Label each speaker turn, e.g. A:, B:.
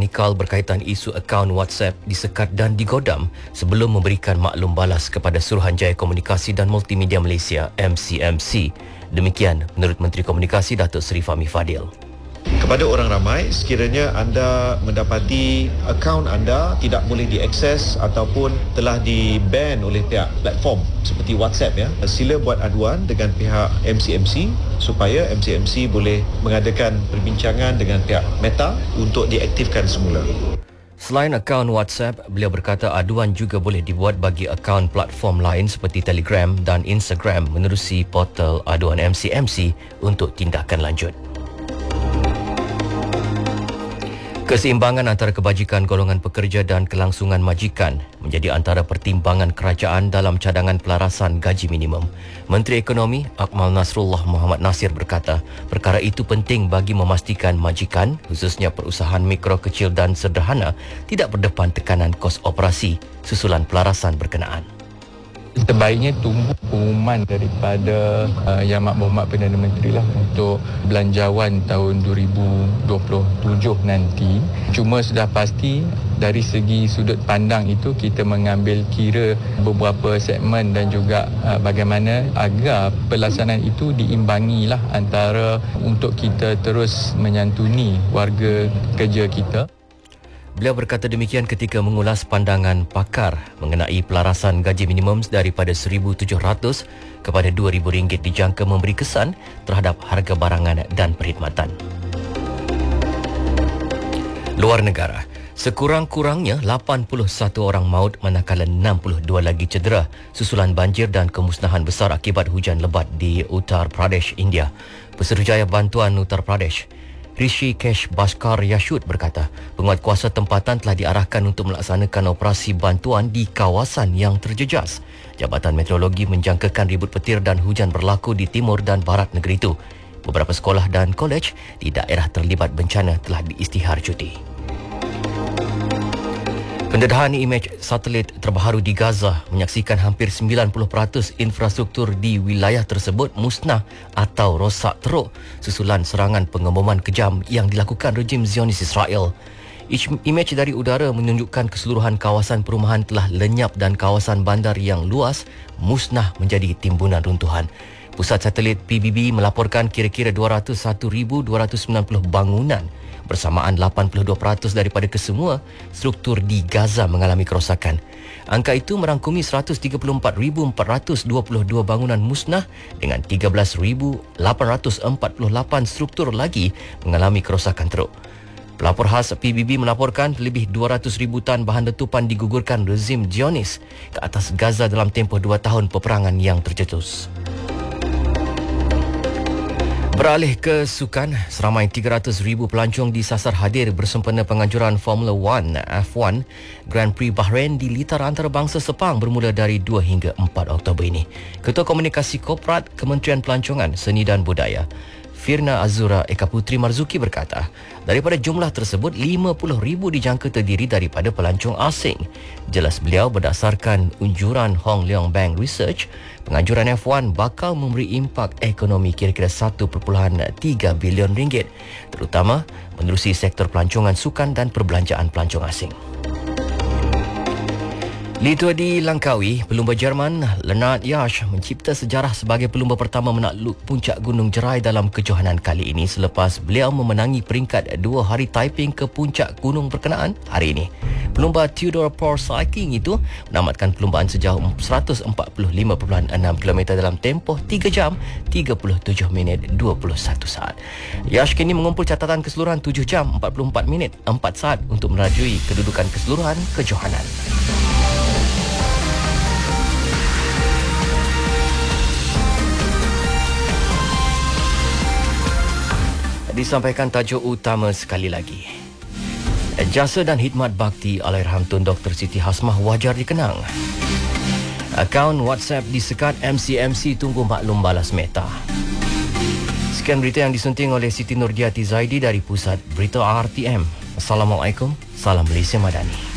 A: teknikal berkaitan isu akaun WhatsApp disekat dan digodam sebelum memberikan maklum balas kepada Suruhanjaya Komunikasi dan Multimedia Malaysia MCMC. Demikian menurut Menteri Komunikasi Datuk Seri Fahmi Fadil.
B: Kepada orang ramai, sekiranya anda mendapati akaun anda tidak boleh diakses ataupun telah di-ban oleh pihak platform seperti WhatsApp, sila buat aduan dengan pihak MCMC supaya MCMC boleh mengadakan perbincangan dengan pihak Meta untuk diaktifkan semula.
A: Selain akaun WhatsApp, beliau berkata aduan juga boleh dibuat bagi akaun platform lain seperti Telegram dan Instagram menerusi portal aduan MCMC untuk tindakan lanjut. Keseimbangan antara kebajikan golongan pekerja dan kelangsungan majikan menjadi antara pertimbangan kerajaan dalam cadangan pelarasan gaji minimum. Menteri Ekonomi Akmal Nasrullah Muhammad Nasir berkata, perkara itu penting bagi memastikan majikan, khususnya perusahaan mikro, kecil dan sederhana, tidak berdepan tekanan kos operasi susulan pelarasan berkenaan.
C: Sebaiknya tunggu pengumuman daripada Yang Amat Berhormat Perdana Menteri lah untuk belanjawan tahun 2027 nanti. Cuma sudah pasti dari segi sudut pandang itu kita mengambil kira beberapa segmen dan juga bagaimana agar pelaksanaan itu diimbangilah antara untuk kita terus menyantuni warga kerja kita.
A: Beliau berkata demikian ketika mengulas pandangan pakar mengenai pelarasan gaji minimum daripada RM1,700 kepada RM2,000 dijangka memberi kesan terhadap harga barangan dan perkhidmatan. Luar negara, sekurang-kurangnya 81 orang maut manakala 62 lagi cedera susulan banjir dan kemusnahan besar akibat hujan lebat di Uttar Pradesh, India. Pesuruhjaya Bantuan Uttar Pradesh Rishikesh Bhaskar Yashud berkata, penguatkuasa tempatan telah diarahkan untuk melaksanakan operasi bantuan di kawasan yang terjejas. Jabatan Meteorologi menjangkakan ribut petir dan hujan berlaku di timur dan barat negeri itu. Beberapa sekolah dan kolej di daerah terlibat bencana telah diisytihar cuti. Pendedahan imej satelit terbaru di Gaza menyaksikan hampir 90% infrastruktur di wilayah tersebut musnah atau rosak teruk susulan serangan pengeboman kejam yang dilakukan rejim Zionis Israel. Imej dari udara menunjukkan keseluruhan kawasan perumahan telah lenyap dan kawasan bandar yang luas musnah menjadi timbunan runtuhan. Pusat satelit PBB melaporkan kira-kira 201,290 bangunan bersamaan 82% daripada kesemua struktur di Gaza mengalami kerosakan. Angka itu merangkumi 134,422 bangunan musnah dengan 13,848 struktur lagi mengalami kerosakan teruk. Pelapor khas PBB melaporkan lebih 200,000 tan bahan letupan digugurkan rezim Zionis ke atas Gaza dalam tempoh 2 tahun peperangan yang tercetus. Beralih ke sukan, seramai 300,000 pelancong disasar hadir bersempena penganjuran Formula 1 F1 Grand Prix Bahrain di litar antarabangsa Sepang bermula dari 2 hingga 4 Oktober ini. Ketua Komunikasi Korporat Kementerian Pelancongan, Seni dan Budaya Firna Azura Eka Putri Marzuki berkata, daripada jumlah tersebut, 50,000 dijangka terdiri daripada pelancong asing. Jelas beliau, berdasarkan unjuran Hong Leong Bank Research, penganjuran F1 bakal memberi impak ekonomi kira-kira 1.3 bilion ringgit, terutama menerusi sektor pelancongan sukan dan perbelanjaan pelancong asing. Litua di Langkawi, pelumba Jerman Lennart Yasch mencipta sejarah sebagai pelumba pertama menakluk puncak Gunung Jerai dalam kejohanan kali ini selepas beliau memenangi peringkat 2 hari typing ke puncak gunung berkenaan hari ini. Pelumba Tudor Power Cycling itu menamatkan perlumbaan sejauh 145.6 km dalam tempoh 3 jam 37 minit 21 saat. Yasch kini mengumpul catatan keseluruhan 7 jam 44 minit 4 saat untuk merajui kedudukan keseluruhan kejohanan. Disampaikan tajuk utama sekali lagi. Jasa dan khidmat bakti Allahyarham Tun Dr. Siti Hasmah wajar dikenang. Akaun WhatsApp disekat, MCMC tunggu maklum balas Meta. Sekian berita yang disunting oleh Siti Nurdiati Zaidi dari Pusat Berita RTM. Assalamualaikum, salam Malaysia Madani.